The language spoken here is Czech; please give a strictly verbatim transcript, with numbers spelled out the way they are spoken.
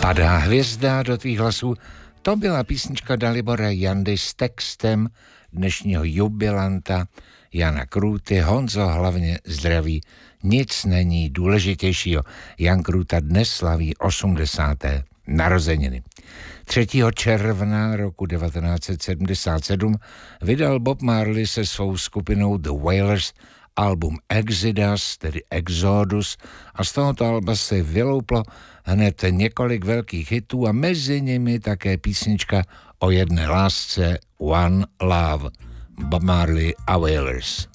Padá hvězda do tvých hlasů. To byla písnička Dalibora Jandy s textem dnešního jubilanta Jana Krůty. Honzo, hlavně zdraví, nic není důležitějšího. Jan Krůta dnes slaví osmdesáté narozeniny. třetího června roku devatenáct set sedmdesát sedm vydal Bob Marley se svou skupinou The Wailers album Exodus, tedy Exodus, a z tohoto alba se vylouplo hned několik velkých hitů a mezi nimi také písnička o jedné lásce One Love, Bob Marley a Wailers.